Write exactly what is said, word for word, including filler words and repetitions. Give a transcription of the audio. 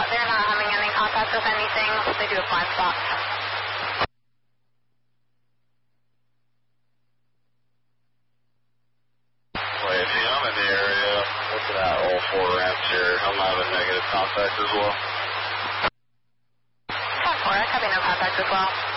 They're not having any contact with anything. They do a blind spot. Wait, see, I'm in the area. Looking at all four ramps here. I'm having negative contact as well. ten four, I copy no contact as well.